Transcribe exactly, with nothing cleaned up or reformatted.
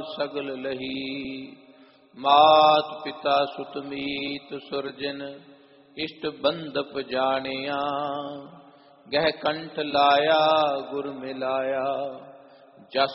सगल लही। मात पिता सुत मीत सुरजन इष्ट बंधप जानिया। गह कंठ लाया गुर मिलाया जस